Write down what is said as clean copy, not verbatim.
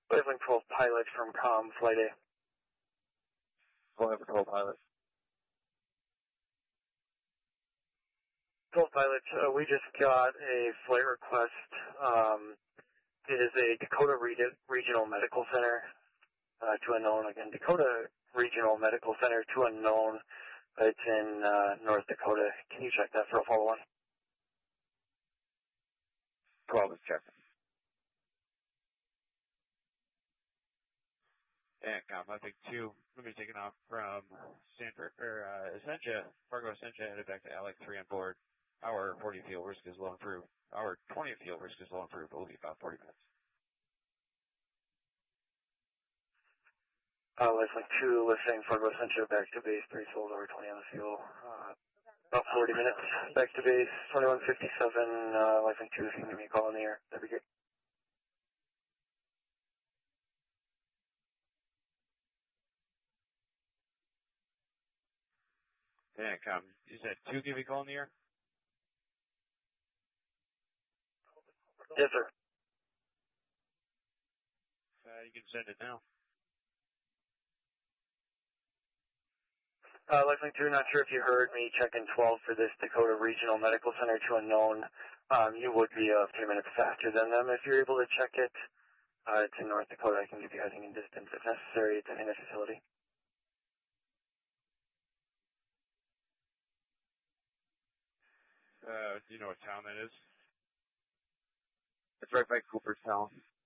Wavelength 12 pilot from COM, flight A. Wavelength 12 pilot. 12 pilot, we just got a flight request. It is a Dakota Regional Medical Center to unknown. Again, Dakota Regional Medical Center to unknown. It's in North Dakota. Can you check that for a follow-on? 12 is checking. And COM, I think 2, going to be taken off from Stanford, or Essentia, Fargo Essentia, headed back to Alex 3 on board. Our 40 fuel risk is low and through. Our 20 fuel risk is low and through, but we'll be about 40 minutes. Lifelink 2, listening Fargo Essentia back to base, 3 sold over 20 on the fuel. About 40 minutes back to base, 2157, Lifelink 2, if you can give me a call in the air, that'd be good. Yeah, COM, you said 2 give me a call in the air? Yes, sir. You can send it now. Lifelink 2, not sure if you heard me check in 12 for this Dakota Regional Medical Center to unknown. You would be a few minutes faster than them if you're able to check it. It's in North Dakota. I can give you heading and distance if necessary. It's in a facility. Do you know what town that is? It's right by Cooperstown.